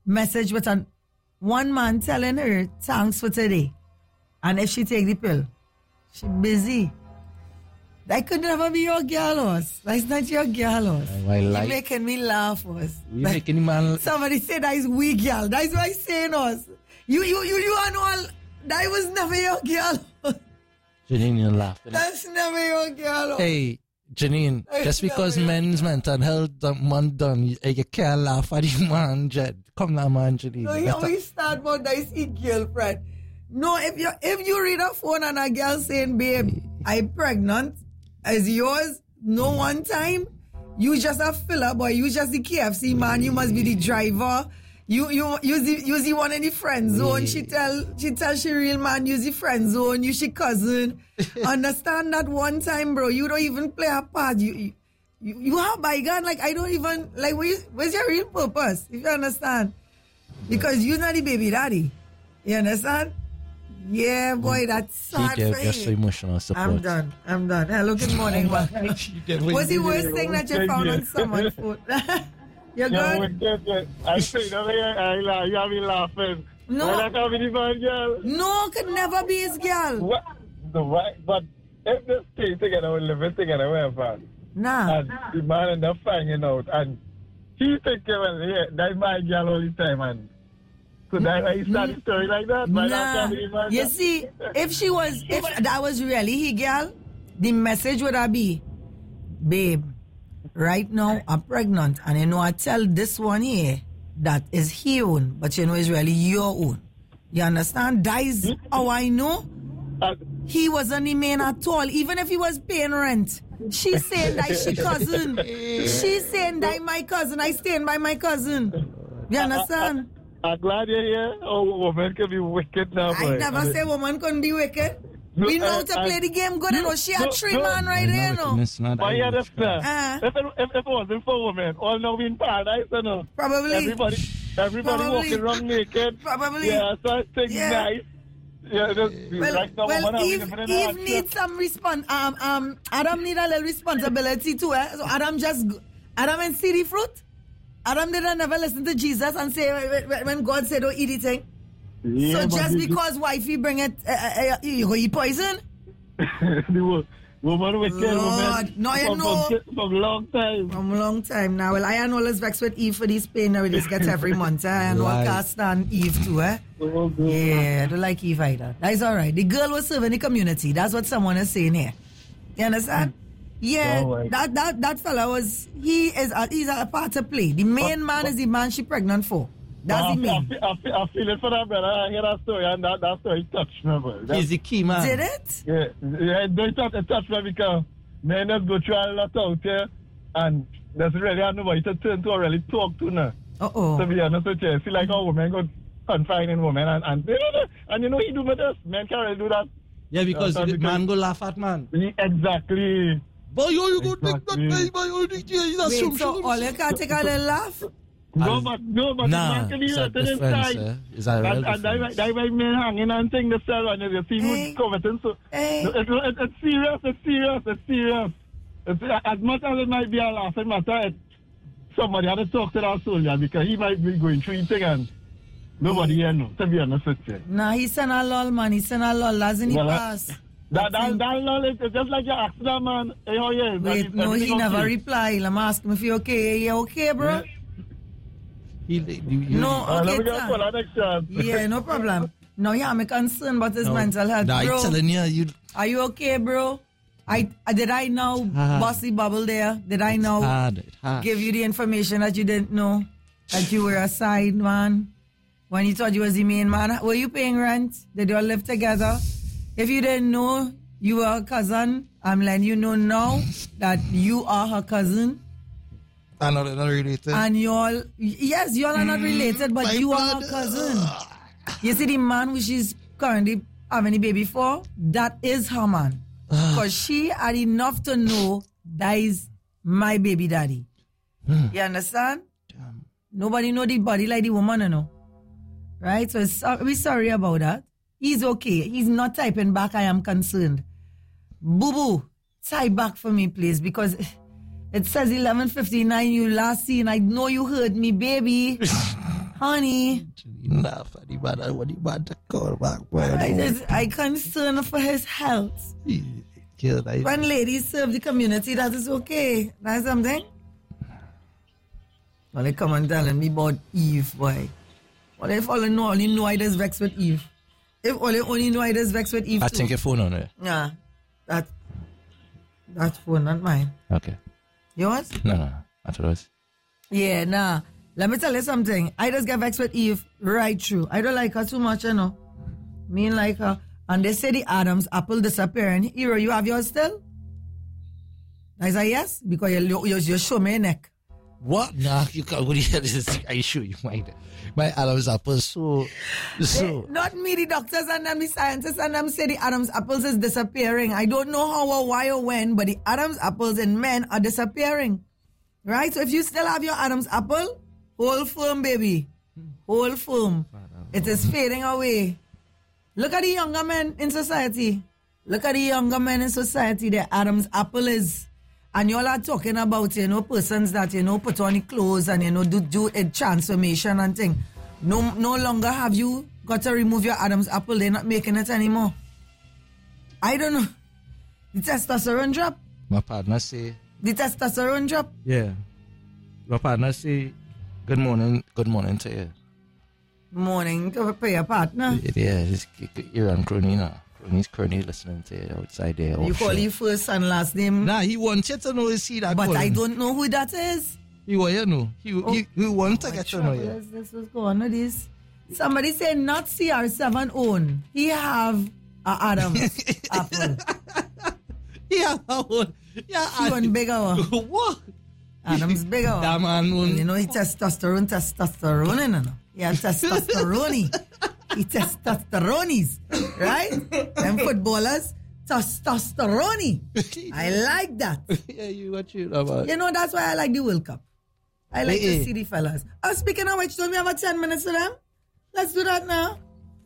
message with one man telling her thanks for today. And if she take the pill, she busy. That could never be your girl, Os. That's not your girl, Os. You're making me laugh, Os. You're making me Somebody said that is weak, girl. That's what I'm saying, Os. You and all. That was never your girl. Janine, you're laughing. That's never your girl, Os. Hey, Janine, just because men's mental health done, you can't laugh at the man, Jed. Come now, man, Janine. No, you always start about that girlfriend. No, if you read a phone and a girl saying, babe, I'm pregnant, as yours, no one time, you just a filler boy, you just the KFC man, you must be the driver. You the one in the friend zone. She tell she real man, use the friend zone, you she cousin. Understand that one time, bro, you don't even play a part. You have bygone, like I don't even like where's your real purpose, if you understand? Because you're not the baby daddy. You understand? Yeah, boy, that's sad for you. So emotional support. I'm done. Hello, good morning. What's the worst thing that you found on someone's food? You're good? I say, you have me laughing. No. That be the man, girl. No, could never be his girl. What? But if they stay together, we'll live together, we're fine. Nah. And the man end up finding out. And he think, that's my girl all the time, and so that's why he started a story like that. Nah. You see, if that was really his girl, the message would have be, babe, right now I'm pregnant, and you know I tell this one here that is his own, but you know it's really your own. You understand? That is how I know he wasn't the man at all, even if he was paying rent. She's saying that she cousin. She's saying that my cousin. I stand by my cousin. You understand? I'm glad you're here. Oh, woman can be wicked now. I never say woman couldn't be wicked. No, we know to play the game good. She had three man right there, no. But you understand? If it wasn't for women, all now we in paradise, you know. Probably. Everybody walking around naked. Probably. Yeah, so I think nice. Yeah, right now, Eve needs some response. Adam need a little responsibility too. So Adam and see the fruit. Adam didn't never listen to Jesus and say when God said don't eat the thing. Yeah, so just because wifey bring it, you go eat poison? The woman will kill woman. No, you know. From long time. From long time now. Well, I am always vexed with Eve for this pain that we just get every month. And what cast on Eve too, eh? Oh, yeah, I don't like Eve either. That's all right. The girl was serving the community. That's what someone is saying here. You understand? Yeah, that fella he's a part to play. The main man is the man she pregnant for. That's the main. I feel it for that, brother. I hear that story, and that story touched me, bro. He's the key man. Did it? Yeah, it touched me because men just go through a lot out here, and there's really nobody to turn to or really talk to now. To be honest with you, see like how women go confining women, and you know he do with us. Men can't really do that. Yeah, because man go laugh at man. Exactly. But you go take that Wait, so all you can take a little laugh? No, but the man can be hurt inside. And that's why men hanging and thing the cell and you see who's coveting. So it's serious. It's, as much as it might be a laughing matter, somebody had to talk to that soldier because he might be going through it and nobody here knows, to be honest with you. Nah, he sent a lol, man. He sent a lol. That's in the past. That lol is just like you asked that man. Hey, how you? Wait, no, he never replied. I'm asking if you're okay. You okay, bro? No, okay, yeah, no problem. No, yeah, I'm concerned about his mental health, bro. I'm telling you. Are you okay, bro? Did I now bust the bubble there? Did I now give you the information that you didn't know? That you were a side man? When you thought you was the main man? Were you paying rent? Did you all live together? If you didn't know you were a cousin, I'm letting you know now that you are her cousin. I'm not related. And you all are not related, but you are her cousin. You see the man which is currently having a baby for, that is her man. Because she had enough to know that is my baby daddy. You understand? Damn. Nobody know the body like the woman, you know. Right? So we're sorry about that. He's okay. He's not typing back, I am concerned. Boo-boo, type back for me, please, because it says 11:59, you last seen. I know you heard me, baby. Honey. Enough. What you want to call back? I concern for his health. When ladies serve the community, that is okay. That's something. Well, they come and telling me about Eve, boy. Well, if all you only know I just vexed with Eve. If all you only know I just vexed with Eve I too. think your phone on it. Yeah. That phone, not mine. Okay. Yours? No. I thought it was. Yeah, nah. Let me tell you something. I just get vexed with Eve right through. I don't like her too much, you know. Me like her. And they say the Adam's apple disappearing. Hero, you have yours still? I say yes, because you show me a neck. What? Nah, you can't go here. I sure you might. My Adam's apple so. Not me, the doctors and them, the scientists and them say the Adam's apples is disappearing. I don't know how or why or when, but the Adam's apples in men are disappearing. Right? So if you still have your Adam's apple, hold firm, baby. Hold firm. It is fading away. Look at the younger men in society. Look at the younger men in society. Their Adam's apple is. And you all are talking about, persons that, put on the clothes and, do a transformation and thing. No longer have you got to remove your Adam's apple. They're not making it anymore. I don't know. The testosterone drop. My partner say. The testosterone drop. Yeah. My partner say, good morning to you. Morning to your partner. Yeah, you're on Crony now. Crony listening to you outside there. You call him first and last name? Nah, he wants you to know you see that. But I don't know who that is. He want you know. He wants to get to know you. This was going on this. Somebody say not CR7 own. He have a Adam's apple. Yeah, own. Yeah, he one bigger one. What? Adam's bigger one. That man own. He testosterone, Yeah, testosterone. He testosterones, right? Them footballers, testosterone. I like that. Yeah, what you know about? That's why I like the World Cup. I like to see the fellas. Speaking of which, don't we have a 10 minutes for them? Let's do that now.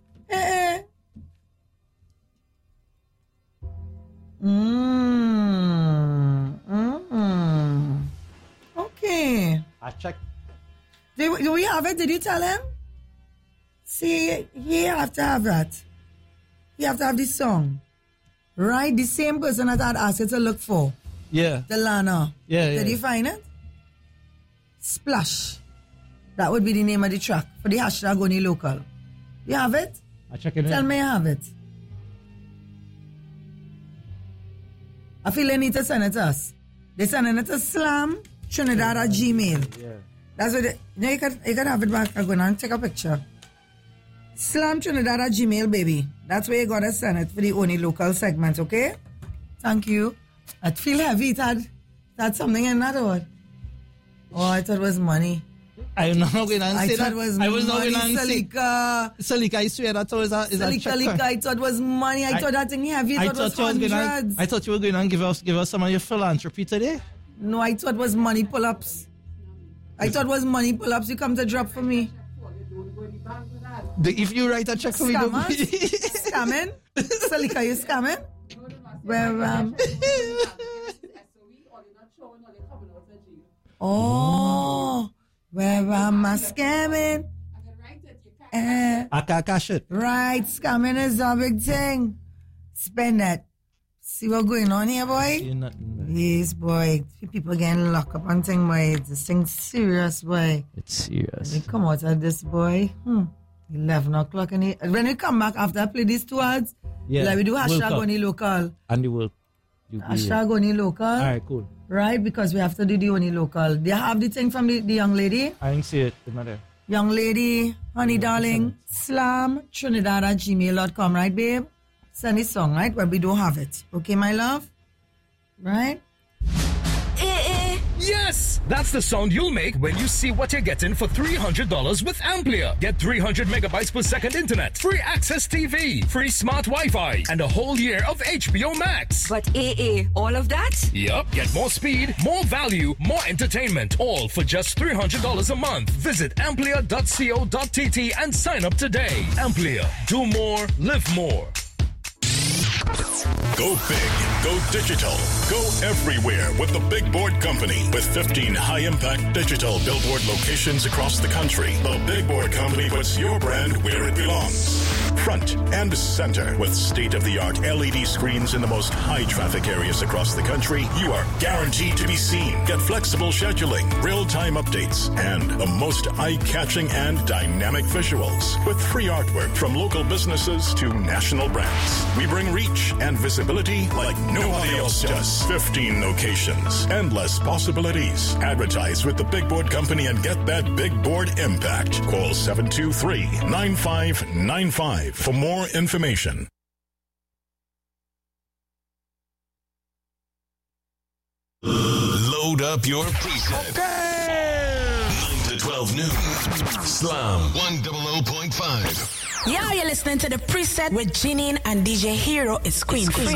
Okay. I checked. Do we have it? Did you tell him? See, you have to have that. You have to have this song. Right? The same person that I'd asked you to look for. Yeah. The Lana. Yeah. Did you find it? Splash. That would be the name of the track for the hashtag Only Local. You have it? I check it. Tell me you have it. I feel they need to send it to us. They sending it to Slam Trinidad at Gmail. Yeah. That's what you can have it back. I'm going to take a picture. Slam Trinidad at Gmail, baby. That's where you got to send it for the Only Local segment, okay? Thank you. I feel heavy. It had something in that or what? Oh, I thought it was money. I'm not going to say that. I was not going to say Salika, I swear that was a Salika, I thought it was money. I thought that thing heavy. I thought it was hundreds. I thought you were going to give us some of your philanthropy today. No, I thought it was money pull-ups. I thought it was money pull-ups you come to drop for me. If you write a check for me, scamming? Salika, you scamming? Where oh, where am I scamming? I can't cash it. Right, scamming is a big thing. Spend that. See what's going on here, boy? Yes, boy. People getting locked up on thing, boy. This thing's serious, boy. It's serious. When we come out of this, boy, 11 o'clock. When we come back after I play these two ads, like we do hashtag Only Local. And the world. Hashtag Only Local. All right, cool. Right, because we have to do the Only Local. They have the thing from the young lady. I didn't see it. It's not there. Young lady, honey darling, Slam Trinidad at gmail.com, right, babe? Send this song, right? But we don't have it. Okay, my love? Right? Yes! That's the sound you'll make when you see what you're getting for $300 with Amplia. Get 300 megabytes per second internet, free access TV, free smart Wi-Fi, and a whole year of HBO Max. But all of that? Yup. Get more speed, more value, more entertainment, all for just $300 a month. Visit amplia.co.tt and sign up today. Amplia. Do more, live more. Go big, go digital, go everywhere with the Big Board Company. With 15 high-impact digital billboard locations across the country, the Big Board Company puts your brand where it belongs. Front and center with state-of-the-art LED screens in the most high-traffic areas across the country, you are guaranteed to be seen. Get flexible scheduling, real-time updates, and the most eye-catching and dynamic visuals with free artwork from local businesses to national brands. We bring reach and visibility like nobody else does. 15 locations, endless possibilities. Advertise with the Big Board Company and get that big board impact. Call 723-9595 for more information. Load up your preset. Okay. 9 to 12 noon. Slam 100.5. Yeah, you're listening to the preset with Janine and DJ Hero. It's Queen Free.